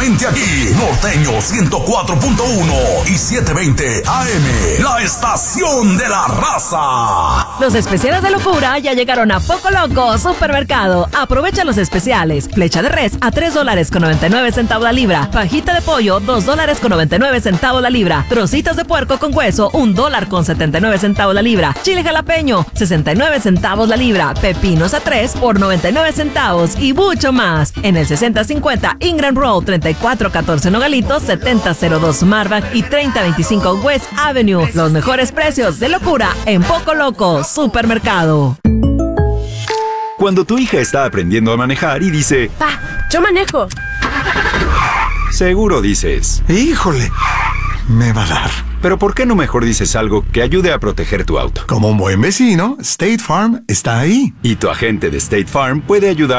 solamente aquí. Norteño 104.1 y 720 AM. La estación de la raza. Los especiales de locura ya llegaron a Poco Loco Supermercado. Aprovecha los especiales. Flecha de res a $3.99 la libra. Fajita de pollo $2.99 la libra. Trocitos de puerco con hueso $1.79 la libra. Chile jalapeño 69 centavos la libra. Pepinos a 3 por 99 centavos y mucho más. En el 6050 Ingram Road, 3414 Nogalitos, 7002 Marback y 3025 West Avenue. Los mejores precios de locura en Poco Loco Supermercado. Cuando tu hija está aprendiendo a manejar y dice: Pa, yo manejo. Seguro dices: híjole, me va a dar. Pero ¿por qué no mejor dices algo que ayude a proteger tu auto? Como un buen vecino, State Farm está ahí. Y tu agente de State Farm puede ayudar